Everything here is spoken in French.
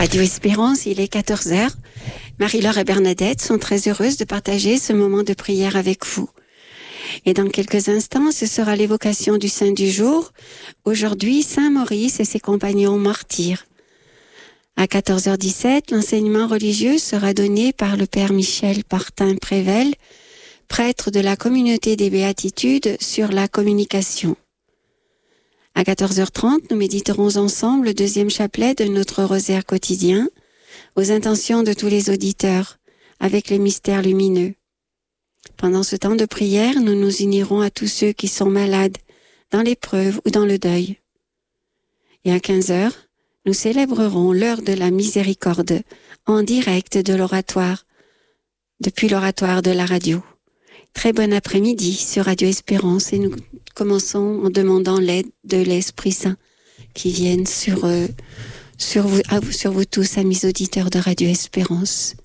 Radio Espérance, il est 14 heures. Marie-Laure et Bernadette sont très heureuses de partager ce moment de prière avec vous. Et dans quelques instants, ce sera l'évocation du saint du jour. Aujourd'hui, Saint Maurice et ses compagnons martyrs. À 14h17, l'enseignement religieux sera donné par le Père Michel Partin-Prével, prêtre de la communauté des Béatitudes, sur la communication. À 14h30, nous méditerons ensemble le deuxième chapelet de notre rosaire quotidien, aux intentions de tous les auditeurs, avec les mystères lumineux. Pendant ce temps de prière, nous nous unirons à tous ceux qui sont malades, dans l'épreuve ou dans le deuil. Et à 15h, nous célébrerons l'heure de la miséricorde en direct de l'oratoire, depuis l'oratoire de la radio. Très bon après-midi sur Radio Espérance et nous commençons en demandant l'aide de l'Esprit Saint qui vienne sur vous tous, amis auditeurs de Radio Espérance.